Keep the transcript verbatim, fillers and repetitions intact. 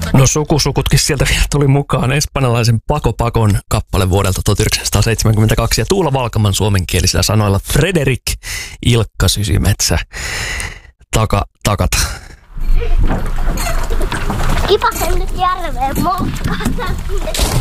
No sukusukutkin sieltä vielä tuli mukaan. Espanjalaisen Paco Pacon kappale vuodelta tuhatyhdeksänsataaseitsemänkymmentäkaksi ja Tuula Valkaman suomenkielisillä sanoilla Frederik Ilkka Sysimetsä. Taka, takata. Kipasen nyt järveen moukkaan.